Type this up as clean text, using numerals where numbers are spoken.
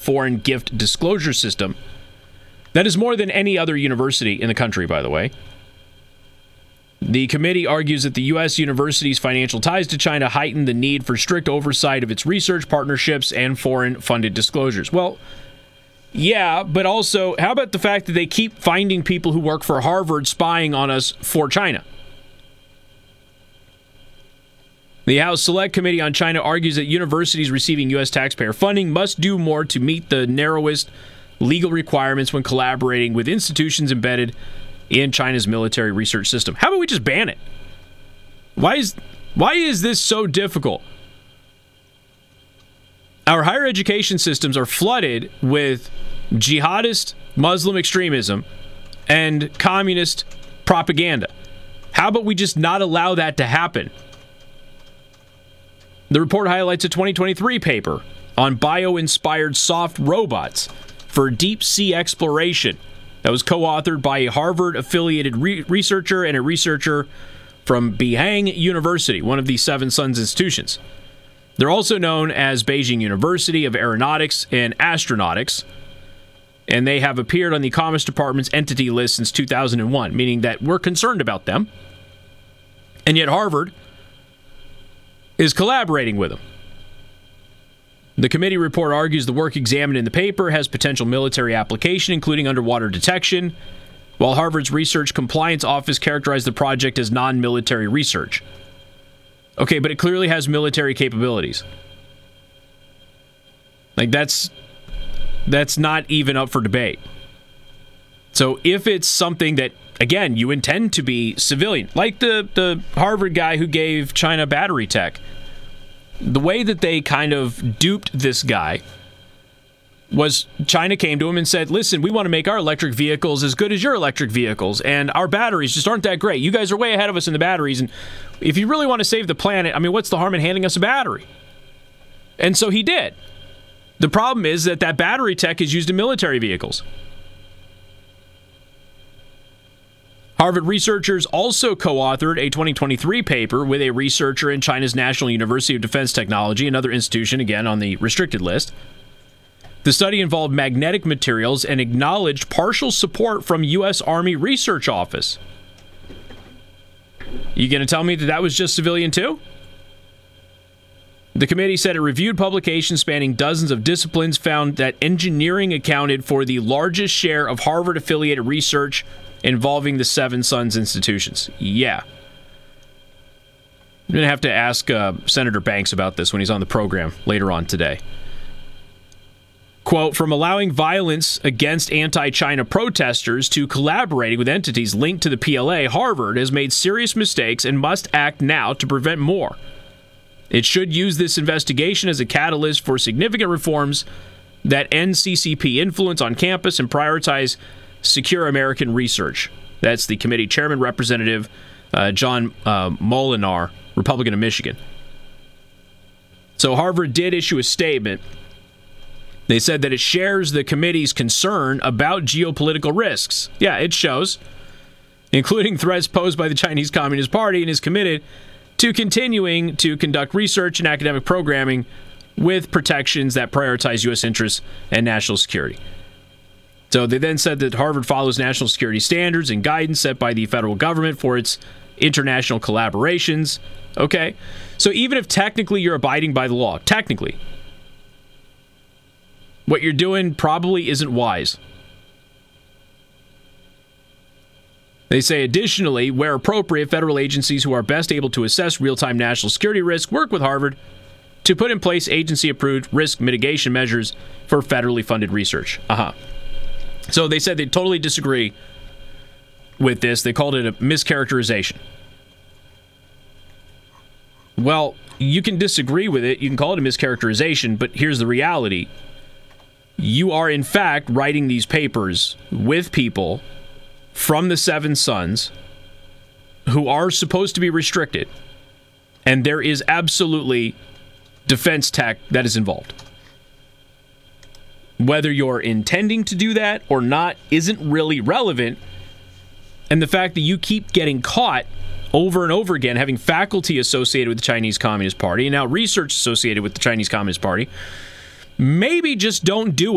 foreign gift disclosure system. That is more than any other university in the country, by the way. The committee argues that the U.S. university's financial ties to China heighten the need for strict oversight of its research partnerships and foreign-funded disclosures. Well, yeah, but also, how about the fact that they keep finding people who work for Harvard spying on us for China? The House Select Committee on China argues that universities receiving U.S. taxpayer funding must do more to meet the narrowest legal requirements when collaborating with institutions embedded in China's military research system. How about we just ban it? Why is this so difficult? Our higher education systems are flooded with jihadist Muslim extremism and communist propaganda. How about we just not allow that to happen? The report highlights a 2023 paper on bio-inspired soft robots for deep sea exploration that was co-authored by a Harvard-affiliated researcher and a researcher from Beihang University, one of the Seven Sons institutions. They're also known as Beijing University of Aeronautics and Astronautics, and they have appeared on the Commerce Department's entity list since 2001, meaning that we're concerned about them. And yet Harvard is collaborating with them. The committee report argues the work examined in the paper has potential military application, including underwater detection, while Harvard's Research Compliance Office characterized the project as non-military research. Okay, but it clearly has military capabilities. Like, that's not even up for debate. So if it's something that, again, you intend to be civilian, like the Harvard guy who gave China battery tech, the way that they kind of duped this guy was China came to him and said, listen, we want to make our electric vehicles as good as your electric vehicles, and our batteries just aren't that great. You guys are way ahead of us in the batteries, and if you really want to save the planet, I mean, what's the harm in handing us a battery? And so he did. The problem is that battery tech is used in military vehicles. Harvard researchers also co-authored a 2023 paper with a researcher in China's National University of Defense Technology, another institution, again, on the restricted list. The study involved magnetic materials and acknowledged partial support from U.S. Army Research Office. You going to tell me that was just civilian too? The committee said it reviewed publications spanning dozens of disciplines, found that engineering accounted for the largest share of Harvard-affiliated research involving the Seven Sons institutions. Yeah. I'm going to have to ask Senator Banks about this when he's on the program later on today. Quote, from allowing violence against anti-China protesters to collaborating with entities linked to the PLA, Harvard has made serious mistakes and must act now to prevent more. It should use this investigation as a catalyst for significant reforms that end CCP influence on campus and prioritize secure American research. That's the committee chairman, Representative John Molinar, Republican of Michigan. So Harvard did issue a statement. They said that it shares the committee's concern about geopolitical risks. Yeah, it shows, including threats posed by the Chinese Communist Party, and is committed to continuing to conduct research and academic programming with protections that prioritize U.S. interests and national security. So they then said that Harvard follows national security standards and guidance set by the federal government for its international collaborations. Okay, so even if technically you're abiding by the law, technically, what you're doing probably isn't wise. They say, additionally, where appropriate, federal agencies who are best able to assess real-time national security risk work with Harvard to put in place agency-approved risk mitigation measures for federally funded research. So they said they totally disagree with this. They called it a mischaracterization. Well, you can disagree with it. You can call it a mischaracterization, but here's the reality. You are, in fact, writing these papers with people from the Seven Sons who are supposed to be restricted, and there is absolutely defense tech that is involved. Whether you're intending to do that or not isn't really relevant, and the fact that you keep getting caught over and over again, having faculty associated with the Chinese Communist Party and now research associated with the Chinese Communist Party, maybe just don't do it.